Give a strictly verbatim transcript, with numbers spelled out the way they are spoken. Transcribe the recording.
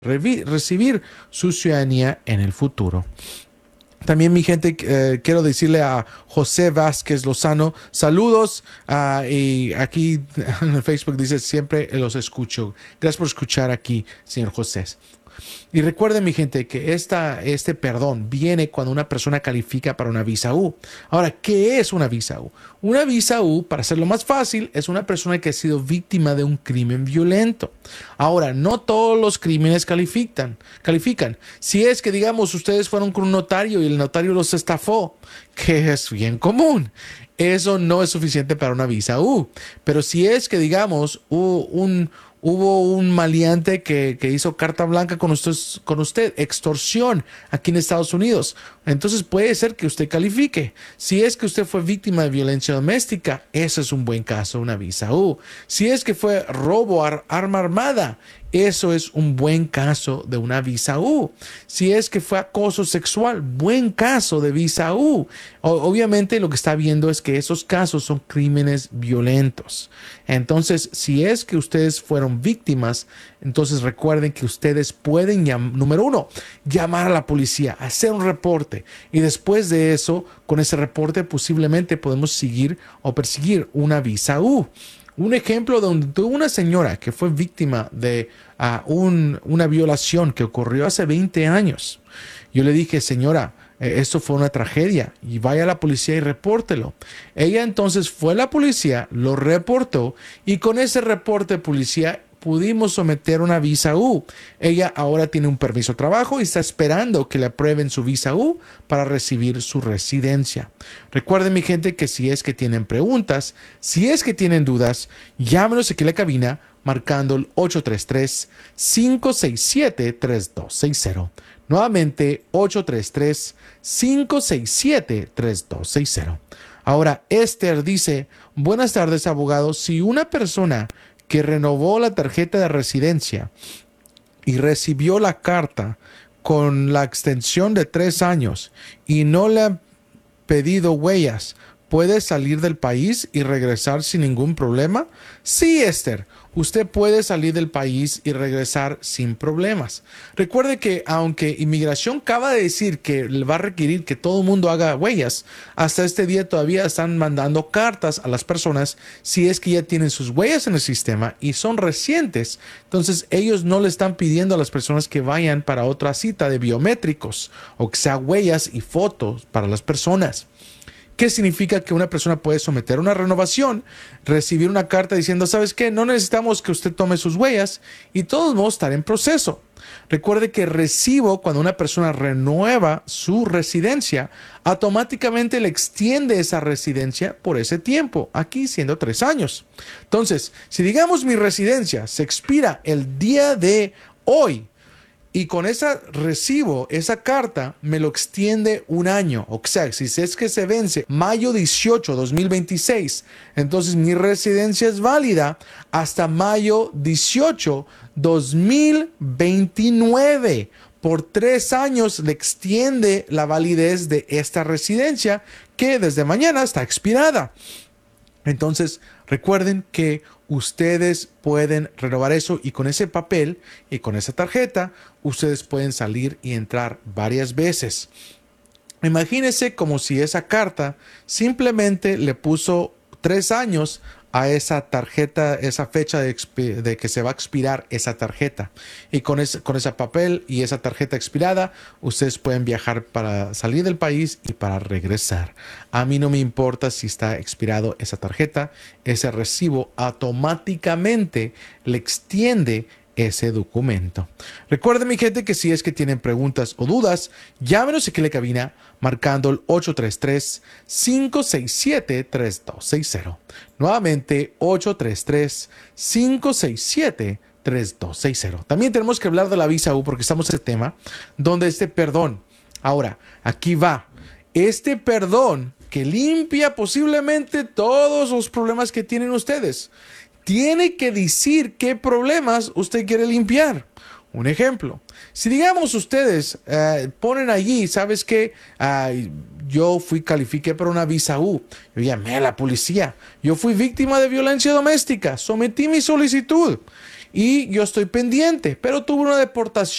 recibir su ciudadanía en el futuro. También, mi gente, eh, quiero decirle a José Vázquez Lozano, saludos, uh, y aquí en el Facebook dice, siempre los escucho. Gracias por escuchar aquí, señor José. Y recuerden, mi gente, que esta, este perdón viene cuando una persona califica para una visa U. Ahora, ¿qué es una visa U? Una visa U, para hacerlo más fácil, es una persona que ha sido víctima de un crimen violento. Ahora, no todos los crímenes califican. califican. Si es que, digamos, ustedes fueron con un notario y el notario los estafó, que es bien común, eso no es suficiente para una visa U. Pero si es que, digamos, un... Hubo un maleante que, que hizo carta blanca con usted, con usted, extorsión aquí en Estados Unidos. Entonces puede ser que usted califique. Si es que usted fue víctima de violencia doméstica, eso es un buen caso, una visa U. Si es que fue robo a arma armada, eso es un buen caso de una visa U. Si es que fue acoso sexual, buen caso de visa U. O, obviamente lo que está viendo es que esos casos son crímenes violentos. Entonces, si es que ustedes fueron víctimas, entonces recuerden que ustedes pueden, número uno, llamar a la policía, hacer un reporte. Y después de eso, con ese reporte posiblemente podemos seguir o perseguir una visa U. Un ejemplo donde tuvo una señora que fue víctima de uh, un, una violación que ocurrió hace veinte años. Yo le dije, señora, eh, esto fue una tragedia y vaya a la policía y repórtelo. Ella entonces fue a la policía, lo reportó y con ese reporte de policía pudimos someter una visa U. Ella ahora tiene un permiso de trabajo y está esperando que le aprueben su visa U para recibir su residencia. Recuerden, mi gente, que si es que tienen preguntas, si es que tienen dudas, llámenos aquí a la cabina marcando el ocho tres tres, cinco seis siete, tres dos seis cero. Nuevamente, ocho tres tres, cinco seis siete, tres dos seis cero. Ahora, Esther dice, buenas tardes, abogado. Si una persona que renovó la tarjeta de residencia y recibió la carta con la extensión de tres años y no le han pedido huellas, ¿puede salir del país y regresar sin ningún problema? Sí, Esther, usted puede salir del país y regresar sin problemas. Recuerde que aunque Inmigración acaba de decir que le va a requerir que todo el mundo haga huellas, hasta este día todavía están mandando cartas a las personas si es que ya tienen sus huellas en el sistema y son recientes. Entonces ellos no le están pidiendo a las personas que vayan para otra cita de biométricos o que sea huellas y fotos para las personas. ¿Qué significa que una persona puede someter una renovación, recibir una carta diciendo, ¿sabes qué? No necesitamos que usted tome sus huellas y todos vamos a estar en proceso. Recuerde que recibo, cuando una persona renueva su residencia, automáticamente le extiende esa residencia por ese tiempo, aquí siendo tres años. Entonces, si digamos mi residencia se expira el día de hoy, y con esa recibo, esa carta, me lo extiende un año. O sea, si es que se vence mayo dieciocho, dos mil veintiséis, entonces mi residencia es válida hasta mayo dieciocho, dos mil veintinueve. Por tres años le extiende la validez de esta residencia que desde mañana está expirada. Entonces, recuerden que ustedes pueden renovar eso y con ese papel y con esa tarjeta, ustedes pueden salir y entrar varias veces. Imagínense como si esa carta simplemente le puso tres años a esa tarjeta, esa fecha de, de que se va a expirar esa tarjeta. Y con ese, con ese papel y esa tarjeta expirada, ustedes pueden viajar para salir del país y para regresar. A mí no me importa si está expirado esa tarjeta, ese recibo automáticamente le extiende ese documento. Recuerden, mi gente, que si es que tienen preguntas o dudas, llámenos aquí a la cabina marcando el ocho tres tres, cinco seis siete, tres dos seis cero. Nuevamente, ocho tres tres, cinco seis siete, tres dos seis cero. También tenemos que hablar de la visa U porque estamos en este tema donde este perdón. Ahora, aquí va. Este perdón que limpia posiblemente todos los problemas que tienen ustedes. Tiene que decir qué problemas usted quiere limpiar. Un ejemplo, si digamos ustedes uh, ponen allí, ¿sabes qué? Uh, yo fui, califiqué para una visa U, yo llamé a la policía, yo fui víctima de violencia doméstica, sometí mi solicitud y yo estoy pendiente, pero tuve una deportación